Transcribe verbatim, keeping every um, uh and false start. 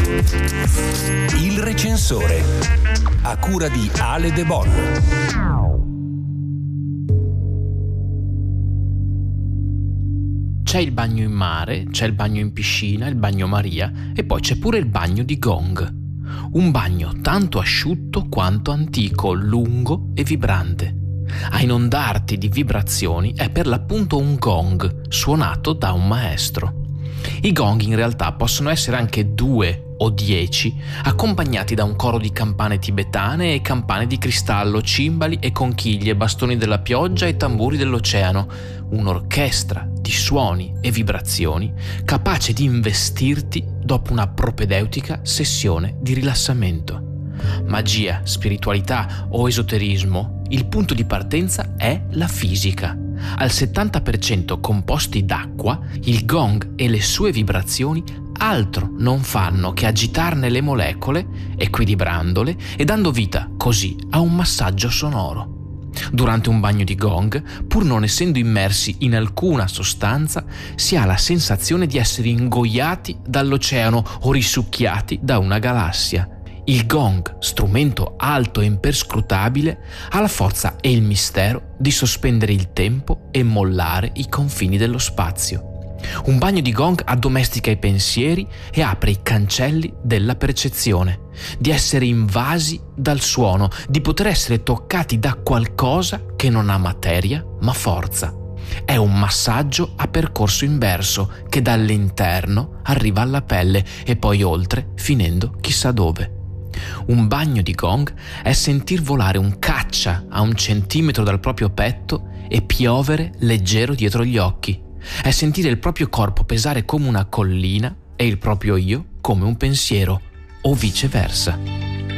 Il recensore, a cura di Ale De Bon. C'è il bagno in mare, c'è il bagno in piscina, il bagno Maria e poi c'è pure il bagno di gong. Un bagno tanto asciutto quanto antico, lungo e vibrante. A inondarti di vibrazioni è per l'appunto un gong suonato da un maestro. I gong in realtà possono essere anche due o dieci, accompagnati da un coro di campane tibetane e campane di cristallo, cimbali e conchiglie, bastoni della pioggia e tamburi dell'oceano, un'orchestra di suoni e vibrazioni capace di investirti dopo una propedeutica sessione di rilassamento. Magia, spiritualità o esoterismo, il punto di partenza è la fisica. Al settanta per cento composti d'acqua, il gong e le sue vibrazioni altro non fanno che agitarne le molecole, equilibrandole e dando vita così a un massaggio sonoro. Durante un bagno di gong, pur non essendo immersi in alcuna sostanza, si ha la sensazione di essere ingoiati dall'oceano o risucchiati da una galassia. Il gong, strumento alto e imperscrutabile, ha la forza e il mistero di sospendere il tempo e mollare i confini dello spazio. Un bagno di gong addomestica i pensieri e apre i cancelli della percezione, di essere invasi dal suono, di poter essere toccati da qualcosa che non ha materia ma forza. È un massaggio a percorso inverso che dall'interno arriva alla pelle e poi oltre, finendo chissà dove. Un bagno di gong è sentir volare un caccia a un centimetro dal proprio petto e piovere leggero dietro gli occhi. È sentire il proprio corpo pesare come una collina e il proprio io come un pensiero, o viceversa.